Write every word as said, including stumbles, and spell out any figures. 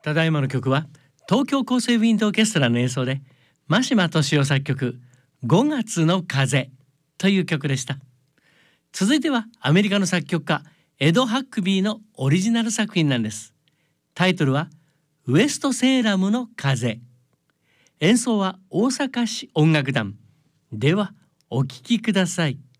ただいまの曲は東京高生ウィンドオーケストラの演奏で真島俊夫作曲ごがつの風という曲でした。続いてはアメリカの作曲家エド・ハックビーのオリジナル作品なんです。タイトルはウエストセーラムの風。演奏は大阪市音楽団。ではお聴きください。